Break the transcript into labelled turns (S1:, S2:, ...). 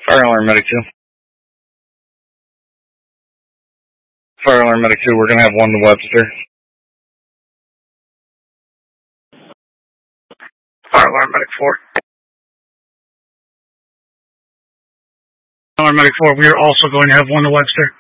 S1: Fire alarm medic 2. Fire alarm medic 2, we're going to have 1 to Webster. Fire alarm medic 4. Fire alarm medic 4, we are also going to have 1 to Webster.